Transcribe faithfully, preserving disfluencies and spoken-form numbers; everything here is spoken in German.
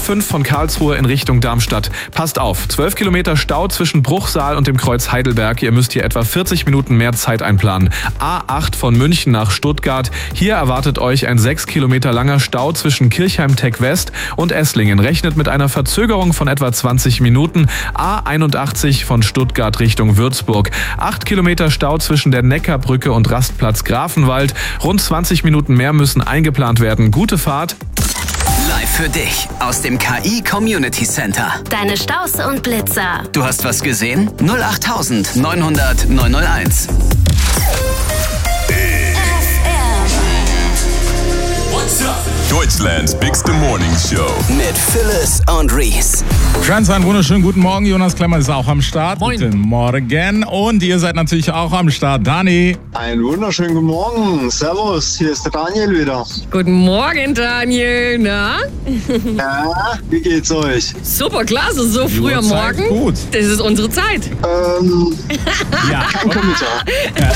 fünf von Karlsruhe in Richtung Darmstadt. Passt auf, zwölf Kilometer Stau zwischen Bruchsal und dem Kreuz Heidelberg. Ihr müsst hier etwa vierzig Minuten mehr Zeit einplanen. A acht von München nach Stuttgart. Hier erwartet euch ein sechs Kilometer langer Stau zwischen Kirchheim-Tech West und Esslingen. Rechnet mit einer Verzögerung von etwa zwanzig Minuten. A einundachtzig von Stuttgart Richtung Würzburg. acht Kilometer Stau zwischen der Neckarbrücke und Rastplatz Grafenwald. Rund zwanzig Minuten mehr müssen eingeplant werden. Gute Fahrt. Live für dich aus dem K I Community Center. Deine Staus und Blitzer. Du hast was gesehen? null acht neun hundert neun null eins. Deutschlands Bigste Morning Show. Mit Phyllis und Reese. Schönen einen wunderschönen guten Morgen. Jonas Klemmer ist auch am Start. Moin. Guten Morgen. Und ihr seid natürlich auch am Start. Dani. Einen wunderschönen guten Morgen. Servus, hier ist der Daniel wieder. Guten Morgen, Daniel. Na? Ja, wie geht's euch? Super klasse, so Die früh am Uhrzeit Morgen. gut. Das ist unsere Zeit. Ähm, Ja. kein Kommentar.